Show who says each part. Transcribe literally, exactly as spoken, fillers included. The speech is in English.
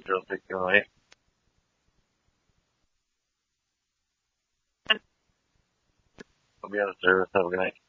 Speaker 1: zero six zero eight. I'll be out of service. Have a good night.